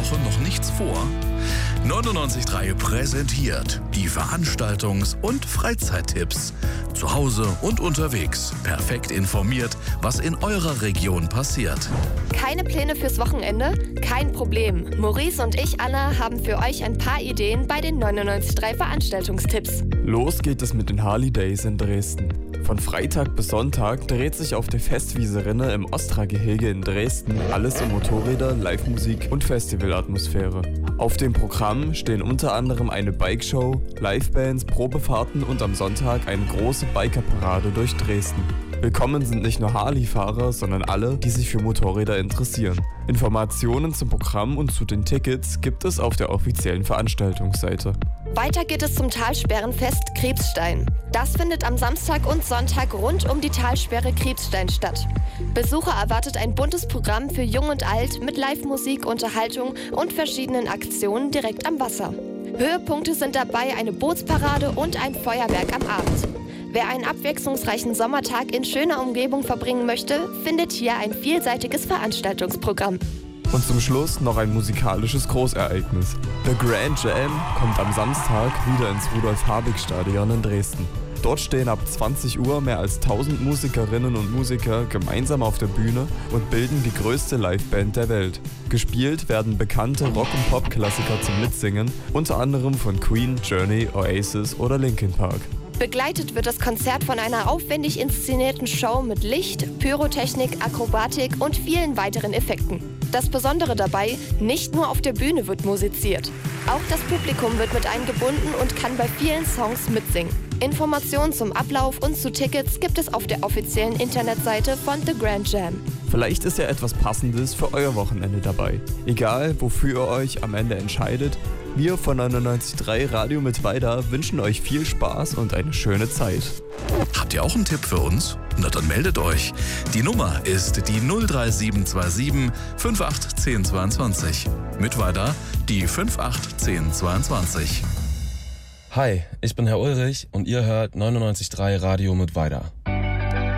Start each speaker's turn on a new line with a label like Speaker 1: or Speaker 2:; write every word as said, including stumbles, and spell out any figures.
Speaker 1: Woche noch nichts vor? neunundneunzig Komma drei präsentiert die Veranstaltungs- und Freizeittipps. Zu Hause und unterwegs. Perfekt informiert, was in eurer Region passiert.
Speaker 2: Keine Pläne fürs Wochenende? Kein Problem. Maurice und ich, Anna, haben für euch ein paar Ideen bei den neunundneunzig Komma drei Veranstaltungstipps.
Speaker 3: Los geht es mit den Harley Days in Dresden. Von Freitag bis Sonntag dreht sich auf der Festwiese Rinne im Ostra-Gehege in Dresden alles um Motorräder, Live-Musik und Festivalatmosphäre. Auf dem Programm stehen unter anderem eine Bikeshow, Livebands, Probefahrten und am Sonntag eine große Bikerparade durch Dresden. Willkommen sind nicht nur Harley-Fahrer, sondern alle, die sich für Motorräder interessieren. Informationen zum Programm und zu den Tickets gibt es auf der offiziellen Veranstaltungsseite.
Speaker 2: Weiter geht es zum Talsperrenfest Krebsstein. Das findet am Samstag und Sonntag rund um die Talsperre Krebsstein statt. Besucher erwartet ein buntes Programm für Jung und Alt mit Live-Musik, Unterhaltung und verschiedenen Aktionen direkt am Wasser. Höhepunkte sind dabei eine Bootsparade und ein Feuerwerk am Abend. Wer einen abwechslungsreichen Sommertag in schöner Umgebung verbringen möchte, findet hier ein vielseitiges Veranstaltungsprogramm.
Speaker 3: Und zum Schluss noch ein musikalisches Großereignis. The Grand Jam kommt am Samstag wieder ins Rudolf-Habig-Stadion in Dresden. Dort stehen ab zwanzig Uhr mehr als tausend Musikerinnen und Musiker gemeinsam auf der Bühne und bilden die größte Liveband der Welt. Gespielt werden bekannte Rock- und Pop-Klassiker zum Mitsingen, unter anderem von Queen, Journey, Oasis oder Linkin Park.
Speaker 2: Begleitet wird das Konzert von einer aufwendig inszenierten Show mit Licht, Pyrotechnik, Akrobatik und vielen weiteren Effekten. Das Besondere dabei, nicht nur auf der Bühne wird musiziert. Auch das Publikum wird mit eingebunden und kann bei vielen Songs mitsingen. Informationen zum Ablauf und zu Tickets gibt es auf der offiziellen Internetseite von The Grand Jam.
Speaker 3: Vielleicht ist ja etwas Passendes für euer Wochenende dabei. Egal, wofür ihr euch am Ende entscheidet, wir von neunundneunzig Komma drei Radio mit Weida wünschen euch viel Spaß und eine schöne Zeit.
Speaker 1: Habt ihr auch einen Tipp für uns? Na dann meldet euch. Die Nummer ist die null drei sieben zwei sieben fünf acht eins null zweiundzwanzig. Mit Weida die fünf acht eins null zweiundzwanzig.
Speaker 4: Hi, ich bin Herr Ulrich und ihr hört neunundneunzig Komma drei Radio mit Weida.